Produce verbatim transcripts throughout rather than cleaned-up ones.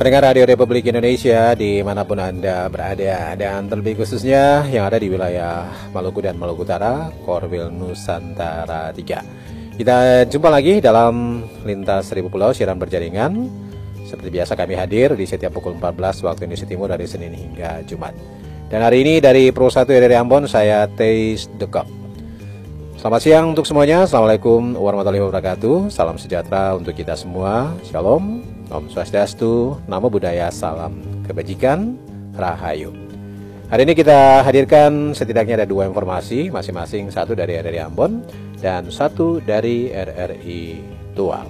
Pendengar Radio Republik Indonesia dimanapun Anda berada, dan terlebih khususnya yang ada di wilayah Maluku dan Maluku Utara, Korwil Nusantara tiga. Kita jumpa lagi dalam Lintas Seribu Pulau siaran berjaringan. Seperti biasa kami hadir di setiap pukul empat belas waktu Indonesia Timur dari Senin hingga Jumat. Dan hari ini dari Pro satu R R I Ambon, saya Teis Dekop. Selamat siang untuk semuanya. Assalamualaikum warahmatullahi wabarakatuh. Salam sejahtera untuk kita semua. Shalom. Om Swastiastu, Namo Buddhaya, salam kebajikan, Rahayu. Hari ini kita hadirkan setidaknya ada dua informasi, masing-masing satu dari R R I Ambon dan satu dari R R I Tual.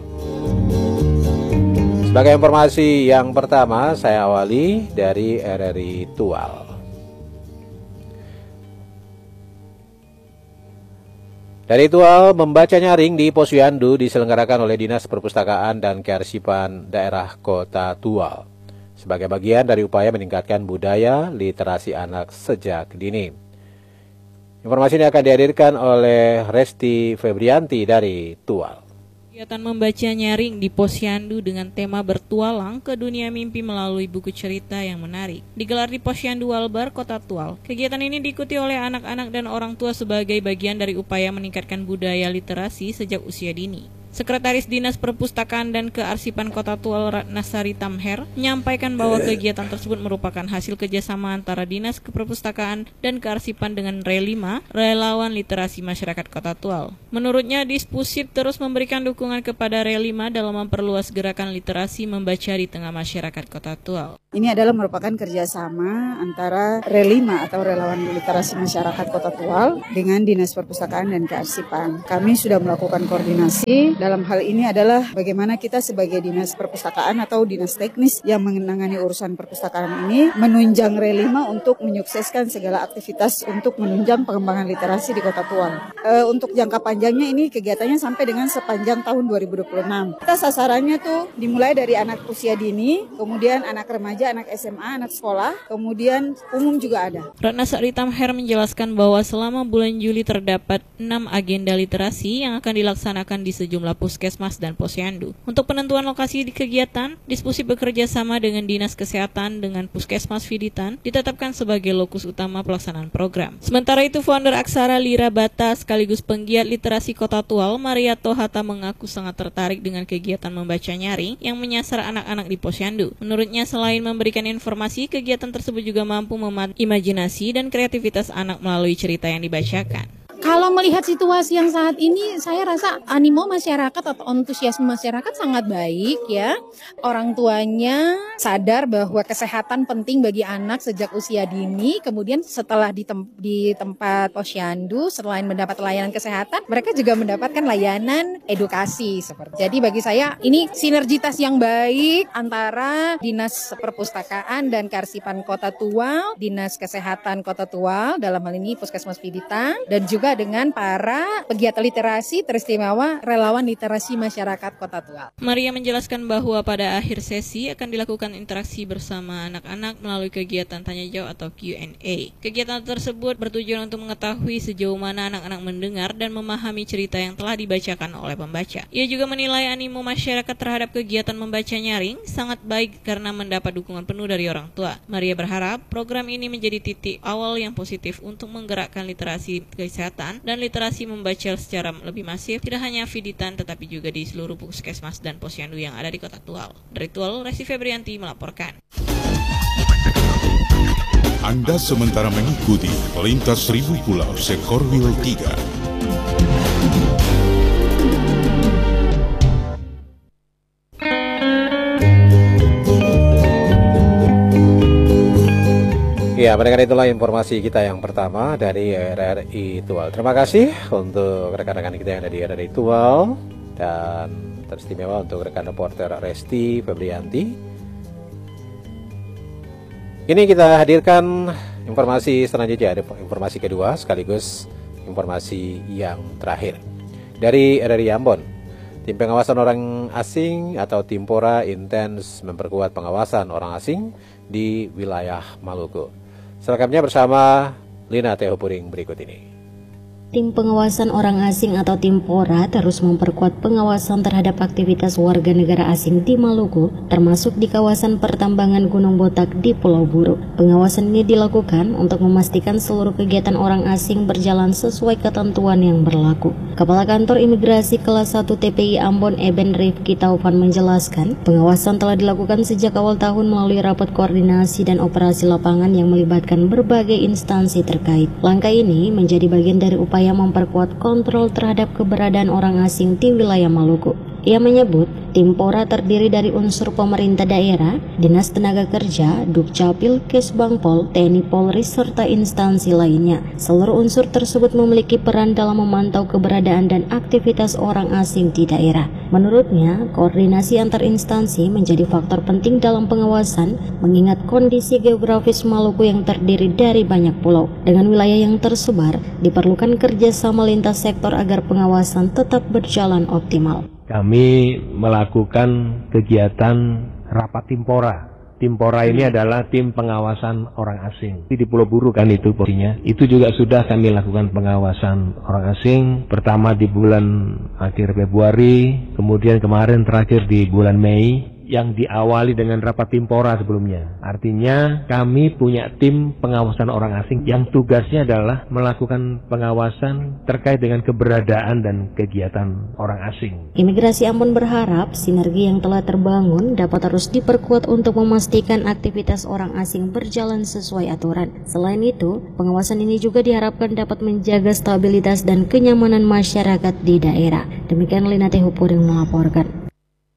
Sebagai informasi yang pertama, saya awali dari R R I Tual. Dari Tual, membaca nyaring di Posyandu diselenggarakan oleh Dinas Perpustakaan dan Kearsipan Daerah Kota Tual sebagai bagian dari upaya meningkatkan budaya literasi anak sejak dini. Informasi ini akan dihadirkan oleh Resti Febrianti dari Tual. Kegiatan membaca nyaring di Posyandu dengan tema bertualang ke dunia mimpi melalui buku cerita yang menarik digelar di Posyandu Walbar, Kota Tual. Kegiatan ini diikuti oleh anak-anak dan orang tua sebagai bagian dari upaya meningkatkan budaya literasi sejak usia dini. Sekretaris Dinas Perpustakaan dan Kearsipan Kota Tual Ratnasari Tamher menyampaikan bahwa kegiatan tersebut merupakan hasil kerjasama antara Dinas Perpustakaan dan Kearsipan dengan R E lima, Relawan Literasi Masyarakat Kota Tual. Menurutnya, Dispusip terus memberikan dukungan kepada R E lima dalam memperluas gerakan literasi membaca di tengah masyarakat Kota Tual. Ini adalah merupakan kerjasama antara R E lima atau Relawan Literasi Masyarakat Kota Tual dengan Dinas Perpustakaan dan Kearsipan. Kami sudah melakukan koordinasi. Dalam hal ini adalah bagaimana kita sebagai Dinas Perpustakaan atau Dinas Teknis yang menangani urusan perpustakaan ini menunjang R E lima untuk menyukseskan segala aktivitas untuk menunjang pengembangan literasi di Kota Tual. E, untuk jangka panjangnya ini kegiatannya sampai dengan sepanjang tahun dua ribu dua puluh enam. Kita sasarannya tuh dimulai dari anak usia dini, kemudian anak remaja, anak S M A, anak sekolah, kemudian umum juga ada. Ratnasari Tamher menjelaskan bahwa selama bulan Juli terdapat enam agenda literasi yang akan dilaksanakan di sejumlah puskesmas dan posyandu. Untuk penentuan lokasi di kegiatan, Dispusip bekerja sama dengan Dinas Kesehatan dengan Puskesmas Viditan ditetapkan sebagai lokus utama pelaksanaan program. Sementara itu, founder Aksara Lira Bata sekaligus penggiat literasi Kota Tual, Mariato Hatta mengaku sangat tertarik dengan kegiatan membaca nyaring yang menyasar anak-anak di posyandu. Menurutnya, selain memberikan informasi, kegiatan tersebut juga mampu memantik imajinasi dan kreativitas anak melalui cerita yang dibacakan. Kalau melihat situasi yang saat ini, saya rasa animo masyarakat atau antusiasme masyarakat sangat baik ya. Orang tuanya sadar bahwa kesehatan penting bagi anak sejak usia dini. Kemudian setelah di, tem- di tempat posyandu, selain mendapat layanan kesehatan, mereka juga mendapatkan layanan edukasi. Seperti. Jadi bagi saya ini sinergitas yang baik antara Dinas Perpustakaan dan Kearsipan Kota Tual, Dinas Kesehatan Kota Tual, dalam hal ini Puskesmas Viditan, dan juga dengan para pegiat literasi teristimewa Relawan Literasi Masyarakat Kota Tual. Maria menjelaskan bahwa pada akhir sesi akan dilakukan interaksi bersama anak-anak melalui kegiatan tanya jawab atau Q and A. Kegiatan tersebut bertujuan untuk mengetahui sejauh mana anak-anak mendengar dan memahami cerita yang telah dibacakan oleh pembaca. Ia juga menilai animo masyarakat terhadap kegiatan membaca nyaring sangat baik karena mendapat dukungan penuh dari orang tua. Maria berharap program ini menjadi titik awal yang positif untuk menggerakkan literasi kesehatan dan literasi membaca secara lebih masif, tidak hanya Viditan tetapi juga di seluruh puskesmas dan posyandu yang ada di Kota Tual. Dari Tual, Resti Febrianti melaporkan. Anda sementara mengikuti Lintas Seribu Pulau Sekorwil tiga. Ya, mendengar itulah informasi kita yang pertama dari R R I Tual. Terima kasih untuk rekan-rekan kita yang ada di R R I Tual dan teristimewa untuk rekan reporter Resti Febrianti. Ini kita hadirkan informasi selanjutnya, ada informasi kedua sekaligus informasi yang terakhir dari R R I Ambon. Tim pengawasan orang asing atau Timpora intens memperkuat pengawasan orang asing di wilayah Maluku. Selengkapnya bersama Lina Teopuring berikut ini. Tim Pengawasan Orang Asing atau Timpora terus memperkuat pengawasan terhadap aktivitas warga negara asing di Maluku, termasuk di kawasan pertambangan Gunung Botak di Pulau Buru. Pengawasan ini dilakukan untuk memastikan seluruh kegiatan orang asing berjalan sesuai ketentuan yang berlaku. Kepala Kantor Imigrasi Kelas satu T P I Ambon Eben Rifki Taufan menjelaskan, pengawasan telah dilakukan sejak awal tahun melalui rapat koordinasi dan operasi lapangan yang melibatkan berbagai instansi terkait. Langkah ini menjadi bagian dari upaya yang memperkuat kontrol terhadap keberadaan orang asing di wilayah Maluku. Ia menyebut, Timpora terdiri dari unsur pemerintah daerah, Dinas Tenaga Kerja, Dukcapil, Kesbangpol, T N I Polri, serta instansi lainnya. Seluruh unsur tersebut memiliki peran dalam memantau keberadaan dan aktivitas orang asing di daerah. Menurutnya, koordinasi antar instansi menjadi faktor penting dalam pengawasan, mengingat kondisi geografis Maluku yang terdiri dari banyak pulau. Dengan wilayah yang tersebar, diperlukan kerjasama lintas sektor agar pengawasan tetap berjalan optimal. Kami melakukan kegiatan rapat Timpora. Timpora ini adalah tim pengawasan orang asing. Di Pulau Buru kan itu posisinya. Itu juga sudah kami lakukan pengawasan orang asing. Pertama di bulan akhir Februari, kemudian kemarin terakhir di bulan Mei, yang diawali dengan rapat Timpora sebelumnya. Artinya kami punya tim pengawasan orang asing yang tugasnya adalah melakukan pengawasan terkait dengan keberadaan dan kegiatan orang asing. Imigrasi Ambon berharap sinergi yang telah terbangun dapat terus diperkuat untuk memastikan aktivitas orang asing berjalan sesuai aturan. Selain itu, pengawasan ini juga diharapkan dapat menjaga stabilitas dan kenyamanan masyarakat di daerah. Demikian Lina Tehupuring melaporkan.